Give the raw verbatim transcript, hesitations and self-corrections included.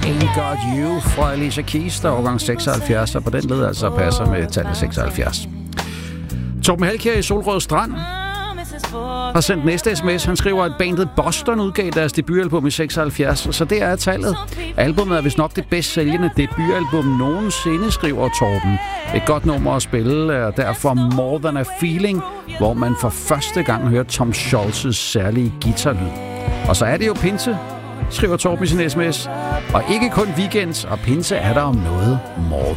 Ain't Got You fra Alicia Keys, der er årgang seksoghalvfjerds, og på den led altså passer med tallet seksoghalvfjerds. Torben Halkjær i Solrød Strand har sendt næste sms. Han skriver, at bandet Boston udgav deres debutalbum i seksoghalvfjerds, så det er tallet. Albumet er vist nok det bedst sælgende debutalbum nogensinde, skriver Torben. Et godt nummer at spille er derfor More Than a Feeling, hvor man for første gang hører Tom Scholz' særlige guitarlyd. Og så er det jo pinse, skriver Torben i sin sms, og ikke kun weekends, og pinse er der om noget more.